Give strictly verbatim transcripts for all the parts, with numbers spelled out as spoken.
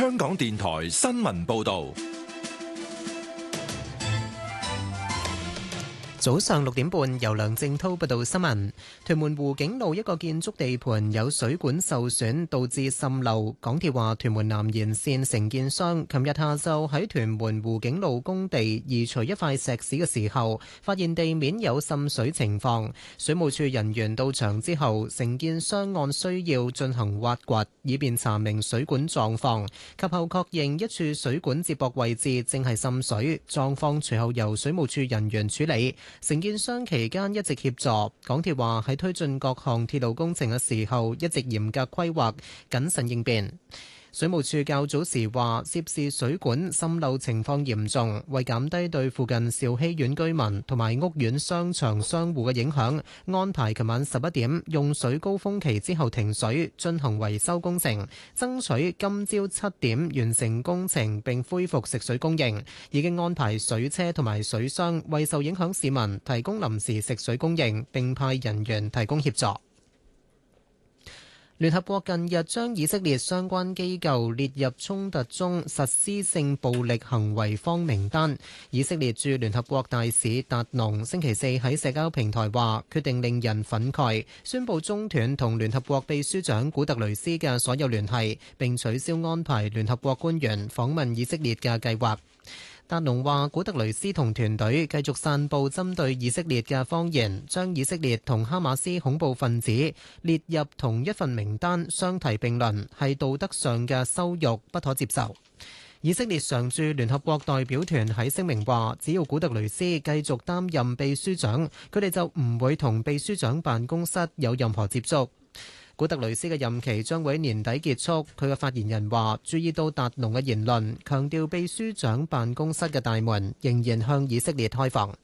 香港電台新聞報道。 早上六點半，由梁正滔報道新聞。屯門湖景路一個建築地盤有水管受損，導致滲漏。港鐵話，屯門南延線承建商琴日下晝喺屯門湖景路工地移除一塊石屎嘅時候，發現地面有滲水情況。水務處人員到場之後，承建商按需要進行挖掘，以便查明水管狀況。及後確認一處水管接駁位置正係滲水，狀況隨後由水務處人員處理。承建商期間一直協助。港鐵話喺推進各項鐵路工程嘅時候，一直嚴格規劃，謹慎應變。水務署較早時話，涉事水管滲漏情況嚴重，為減低對附近兆禧苑居民同埋屋苑商場商戶嘅影響，安排琴晚十一點用水高峰期之後停水進行維修工程，爭取今朝七點完成工程並恢復食水供應。已經安排水車同埋水箱為受影響市民提供臨時食水供應，並派人員提供協助。聯合國近日將以色列相關機構列入衝突中實施性暴力行為方名單。以色列駐聯合國大使達農星期四喺社交平台話，決定令人憤慨，宣布中斷同聯合國秘書長古特雷斯嘅所有聯繫，並取消安排聯合國官員訪問以色列嘅計劃。達農話，古特雷斯同團隊繼續散佈針對以色列嘅謊言，將以色列同哈馬斯恐怖分子列入同一份名單，相提並論，係道德上嘅羞辱，不可接受。以色列常駐聯合國代表團喺聲明話，只要古特雷斯繼續擔任秘書長，佢哋就唔會同秘書長辦公室有任何接觸。古特雷斯嘅任期將會喺年底結束。佢嘅發言人話，注意到達農嘅言論，強調秘書長辦公室嘅大門仍然向以色列開放。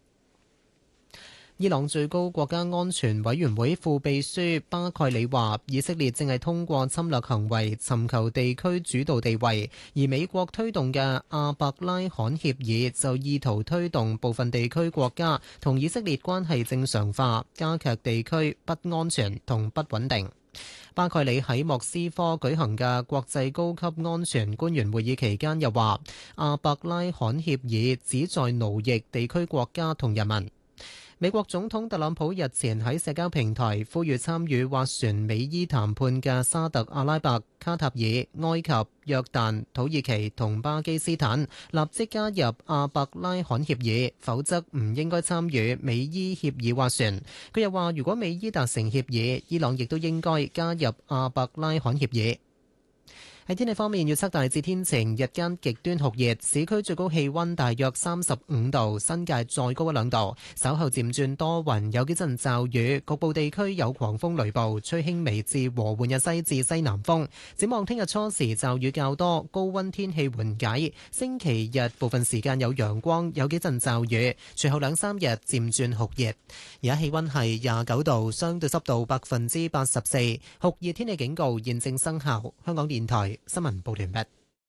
伊朗最高國家安全委員會副秘書巴蓋里話，以色列正係通過侵略行為尋求地區主導地位，而美國推動嘅阿伯拉罕協議就意圖推動部分地區國家同以色列關係正常化，加劇地區不安全同不穩定。巴蓋里喺莫斯科舉行嘅國際高級安全官員會議期間又話，阿伯拉罕協議旨在奴役地區國家同人民。美國總統特朗普日前喺社交平台呼籲參與斡旋美伊談判嘅沙特阿拉伯、卡塔爾、埃及、約旦、土耳其同巴基斯坦立即加入阿伯拉罕協議，否則唔應該參與美伊協議斡旋。佢又話，如果美伊達成協議，伊朗亦都應該加入阿伯拉罕協議。喺天氣方面，預測大致天晴，日間極端酷熱，市區最高氣溫大約三十五度，新界再高一兩度。稍後漸轉多雲，有幾陣驟雨，局部地區有狂風雷暴，吹輕微至和緩嘅西至西南風。展望聽日初時驟雨較多，高溫天氣緩解。星期日部分時間有陽光，有幾陣驟雨，隨後兩三日漸轉酷熱。而家氣溫係廿九度，相對濕度百分之八十四，酷熱天氣警告現正生效。香港電台新聞報完畢。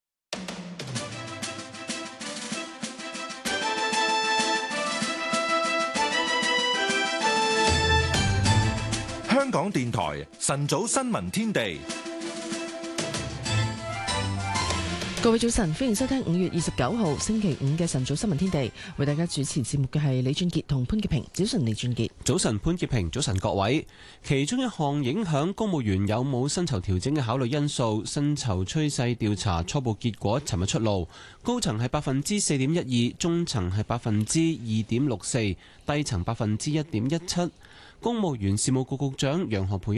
香港電台晨早新聞天地。 各位早晨，歡迎收聽五月二十九號星期五嘅晨早新聞天地。為大家主持節目嘅係李俊傑同潘潔平。早晨，李俊傑。 早晨，潘潔平。早晨，各位。其中一項影響公務員有冇薪酬調整嘅考慮因素，薪酬趨勢調查初步結果尋日出爐。高層係百分之四點一二，中層係百分之二點六四，低層百分之一點一七。公務員事務局局長楊何蓓